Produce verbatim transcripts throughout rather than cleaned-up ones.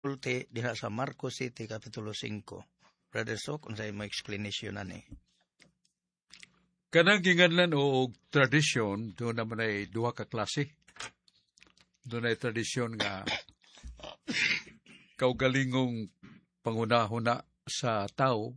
ulti diha sa Marcos City Kapitulo five. Brother Sok, unsay mo explanation ani? Kanang ginganlan o tradisyon, doon naman ay duha ka klase. Doon ay tradisyon nga kaugalingong pangunahuna sa tao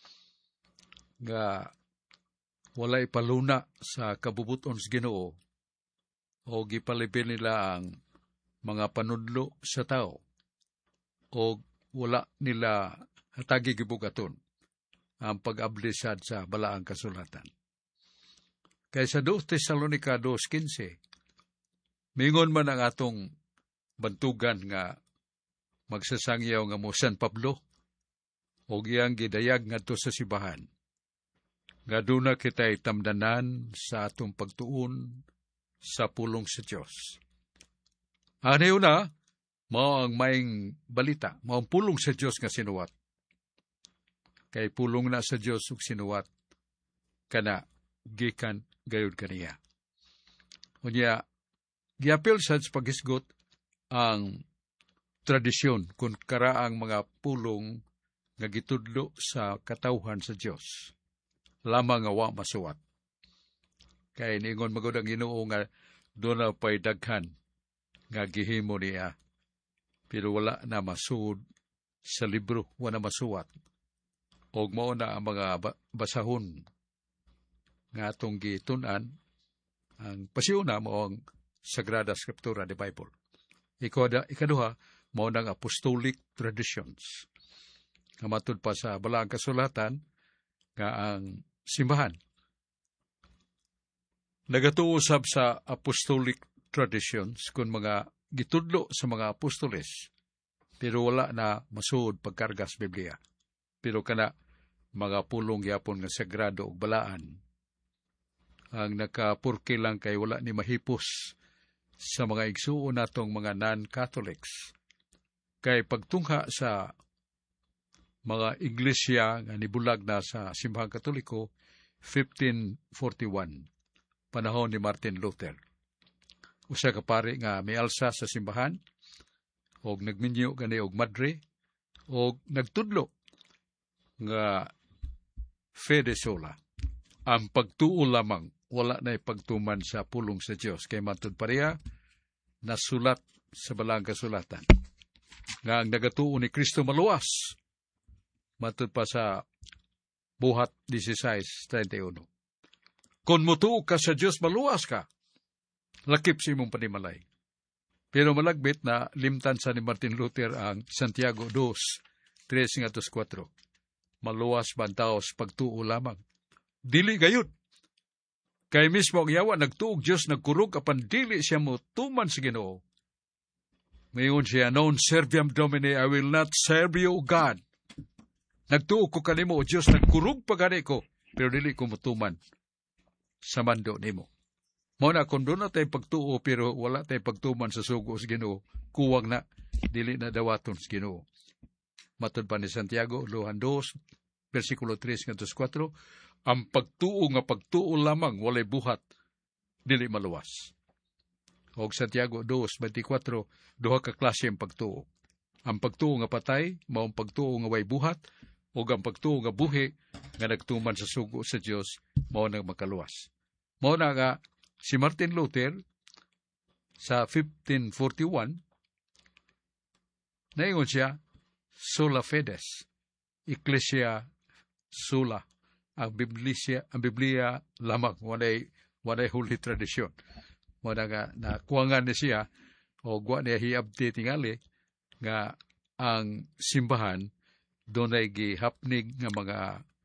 nga walay paluna sa kabubuton sa Ginoo o gipalibin nila ang mga panudlo sa tao o wala nila hatagi gibugaton ang pag-ablisad sa balaang kasulatan. Kaya sa two Thessalonica two fifteen, mingon man ang atong bantugan nga magsasangyaw nga mo San Pablo o giyang gidayag ngadto sa sibahan. Nga duna kita'y tamdanan sa atong pagtuon sa pulong sa Diyos. Ano na, mao ang maing balita, mao ang pulong sa Diyos nga sinuwat. Kay pulong na sa Diyos ug sinuwat kana gikan gayud kaniya. Unya, giapil sa paghisgot ang tradisyon kung karaang mga pulong nga gitudlo sa katawhan sa Diyos. Lamang nga wa masuwat. Kay ningon magud ang Ginoo nga doon na pa'y daghan nga gihimo niya. Pero wala na masuod sa libro, wala masuwat. Og mao na ang mga basahon nga atong gitun-an, ang pasiuna mao ang Sagrada Scriptura, the Bible. Ikada, ikaduha, mao ng apostolic traditions. Nga matud pa sa balaang kasulatan nga ang simbahan nagatuusab sa apostolic traditions kung mga gitudlo sa mga apostoles, pero wala na masuod pagkarga sa Biblia. Pero kana mga pulong yapon nga sagrado ug balaan ang nakapurki lang kay wala ni mahipos sa mga igsuon natong mga non-Catholics. Kay pagtungha sa mga iglesia nga nibulag na sa simbahang Katoliko, fifteen forty-one, panahon ni Martin Luther. Usa ka pari nga mialsa sa simbahan, og nagminyo gani og madre, og nagtudlo nga fede sola. Ang pagtuo lamang, wala na'y pagtuman sa pulong sa Diyos. Kay matud pareha, nasulat sa balaang kasulatan nga ang nagatuo ni Kristo maluwas. Matud pa sa Buhat sixteen thirty-one. Kung mutuo ka sa Diyos, maluwas ka. Lakip si mong panimalay. Pero malagbit na limtan sa ni Martin Luther ang Santiago two three to four. Maluwas bantaos pagtuo lamang. Dili gayud. Kay mismo ang yawa nagtuog Diyos nagkurog apan dili siya mo tuman sa Ginoo. Mayon siya, non serviam Domini, I will not serve you, God. Nagtuog ko kanimo, o Diyos, nagkurog pagani ko, pero dili ko mutuman sa mando nimo. Mao na kung doon na tayo pagtuo, pero wala tayo pagtuman sa sugo sa Ginoo, kuwag na, dili na dawaton sa Ginoo. Matod pa ni Santiago, Luhan two, versikulo three to four, ang pagtuo nga pagtuo lamang, walay buhat, dili maluwas. Og Santiago two twenty-four, duha ka klase ang pagtuo. Ang pagtuo nga patay, maong pagtuo nga way buhat, o ang pagtuo nga buhi, nga nagtuman sa sugo sa Diyos, mao nang makaluwas. Mao na nga, si Martin Luther, sa fifteen forty-one, naingon siya, sola fides, ecclesia sola, ang Biblia, ang Biblia lamang, wanay, wanay holy tradition. Mao na nga, nakuwangan ni siya, o gwa niya hiabdi tingali, nga ang simbahan doon ay gihapnig nga mga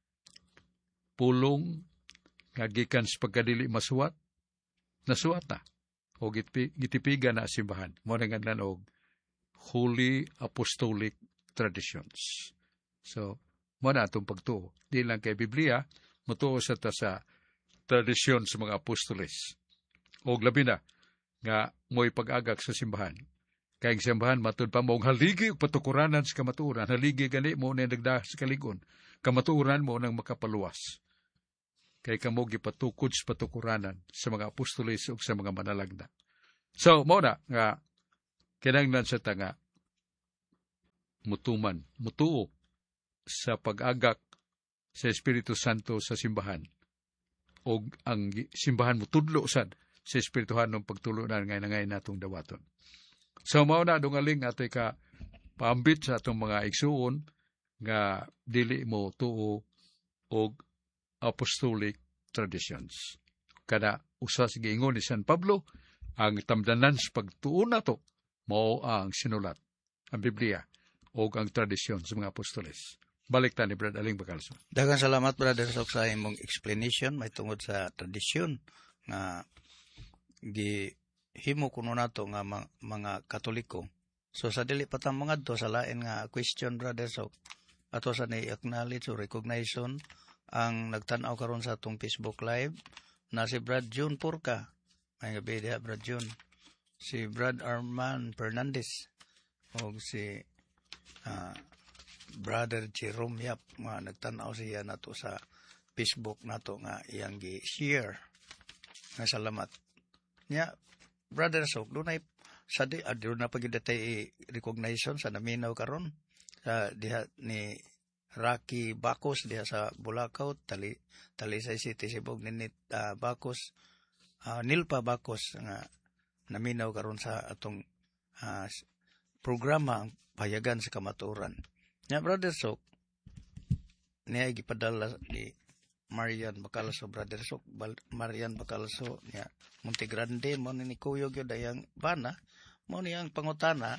pulong nga gikan sa pagkadili masuwat, nasuwat na. O gitipigan na simbahan. Muna nga lang og Holy Apostolic Traditions. So, muna itong pagtuo. Di lang kay Biblia, matuo sa ta sa tradisyon sa mga apostoles. O labi na, nga mo'y pag-agak sa simbahan. Kaya ang simbahan, matud pa mo, haligi o patukuranan sa kamatuuran. Haligi gani mo na nagdahas sa kaligon. Kamatuuran mo nang makapaluwas. Kaya kamo gipatukod sa patukuranan sa mga apostoles o sa mga manalagna. So, mo na, nga, kinanglan sa tanga, mutuman, mutuo sa pag-agak sa Espiritu Santo sa simbahan. O ang simbahan mo tudlo sad sa Espirituhan ng pagtulunan ngay na ngay natong dawaton. So mao na dungaling ato ka paambit sa atong mga igsuon nga dili mo tuo og apostolic traditions. Kada usa sa giingon ni San Pablo, ang tamdanan sa pagtuo nato mao ang sinulat, ang Biblia o ang tradisyon sa mga apostoles. Balik ta ni Brad Aling Bacalso. Daghang salamat, Brother Sok, sa imong explanation may tungod sa tradisyon nga gihimo kuno nato nga mga, mga Katoliko. So sa dili pa ta mangadto sa lain nga question, Brother Sok, ato sa ni-acknowledge o recognition ang nagtan-aw karon sa atong Facebook Live na si Brad June Purka. May gabi diha, Brad June. Si Brad Arman Fernandez o si uh, Brother Jerome Yap nga nagtan-aw siya nato sa Facebook nato nga iyang gi-share. Nga salamat. Nya, Brother Sok, dunay sa di adto na pagidatay recognition sa naminaw karon sa diha ni Rocky Bacos diha sa Bulacau, Tali Talisay City, Sibog ninit uh, Bacos, uh, Nilpa Bacos nga naminaw karon sa atong uh, programa ang payagan sa kamatuoran. Nya, Brother Sok, niya gipadala ni Marian Bacalso, Brother Sok, Marian Bacalso niya Monte Grande mo ni Kuyo gyud dayang bana mo niyang pangutana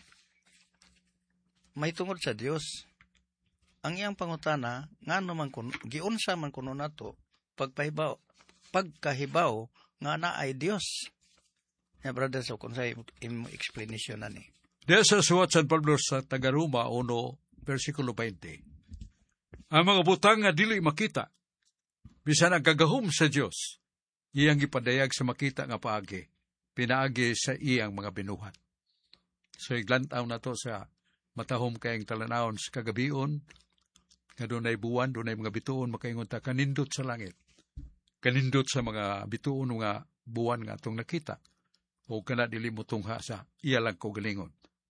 may tungod sa Dios. Ang iyang pangutana ngano man kun giunsa man kuno nato pagpahibaw pagkahibaw nga naay Dios. Ya, Brother Sok, kung sa imong explanation na ni. Diya sa suwat San Pablo sa Tagaruma uno versikulo twenty. Ang mga butang nga dili makita, bisan ang kagahom sa Dios, iyang gipadayag sa makita nga paagi, pinaagi sa iyang mga binuhat. So iglantaw na to sa matahom kayong talanawon sa kagabion, nga dunay buwan, dunay mga bituon, makaingon ta kanindot sa langit. Kanindot sa mga bituon nga buwan nga atong nakita, o kana dili mo tungha sa iya lang ko galingon.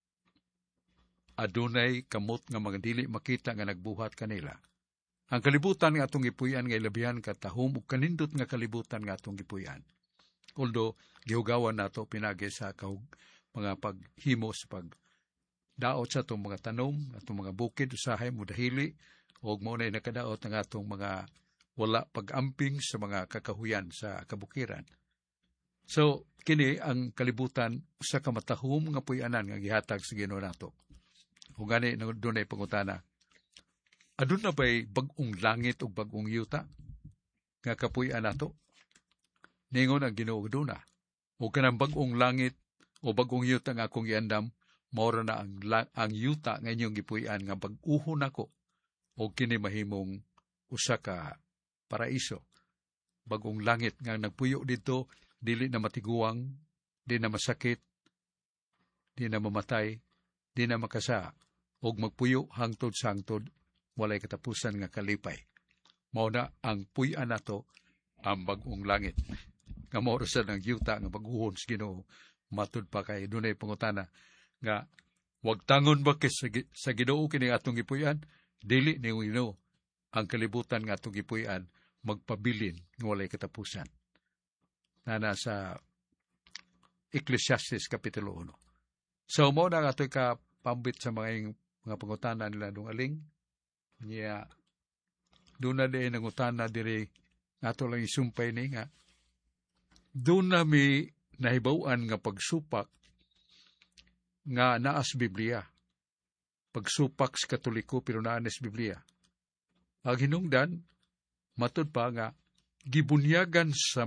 Adunay kamot nga mga dili makita nga nagbuhat kanila. Ang kalibutan nga atong gipuy-an nga ilabihan katahom ug kanindot nga kalibutan nga atong gipuy-an. Although gihugawan nato pinagi sa kahug mga paghimo sa pag daot sa atong mga tanom, atong mga bukid usahay mo dahili ug mao nay nakadaot ang atong mga wala pag-amping sa mga kakahuyan sa kabukiran. So kini ang kalibutan usa ka matahom nga puy-anan nga gihatag sa Ginoo nato. Ug gani dunay pangutana, aduna ba'y bag-ong langit o bag-ong yuta nga kapuy-an nato? Ningon ang Ginoo aduna. O kanang bag-ong langit o bag-ong yuta nga akong iandam, maura na ang, ang yuta nga inyong gipuy-an nga bag-uhon ako o kini mahimong usa ka paraiso. Bag-ong langit nga nagpuyo dito, dili na matiguang, di na masakit, di na mamatay, di na makasa, og magpuyo hangtod sa hangtod, walay katapusan nga kalipay. Mao na ang puy-an nato ang bag-ong langit. Nga mao sa ng yuta nga baguhon sa Ginoo, matud pa kay dunay pangutana nga wag tangon ba kay sa, sa Ginoo kini atong gipuy-an, dili ni Ginoo ang kalibutan nga atong gipuy-an magpabilin nga walay katapusan. Na nasa Ecclesiastes kapitulo one. So mao na atoy ka pambit sa mga mga pangutana nila dong aling niya doon na din nangutana diri nato lang isumpay ni nga doon na mi nahibawan nga pagsupak nga naas Biblia, pagsupak sa Katoliko pero naanes Biblia. Ang hinungdan matud pa nga gibunyagan sa